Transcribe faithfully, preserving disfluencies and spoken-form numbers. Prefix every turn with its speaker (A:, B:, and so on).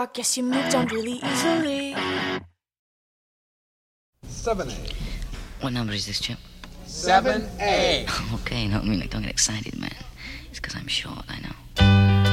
A: rock, yes, you moved on really easily.
B: seven A.
C: What number is this, Chip?
B: seven A.
C: Okay, no, I mean, like, don't get excited, man. It's because I'm short, I know.